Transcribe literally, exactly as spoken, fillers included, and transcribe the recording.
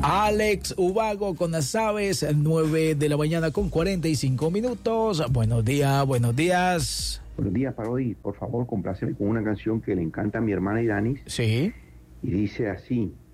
Alex Ubago con las aves, nueve de la mañana con cuarenta y cinco minutos. Buenos días, buenos días. Buenos días, Parodi. Por favor, compláceme con una canción que le encanta a mi hermana Idanis. Sí. Y dice así: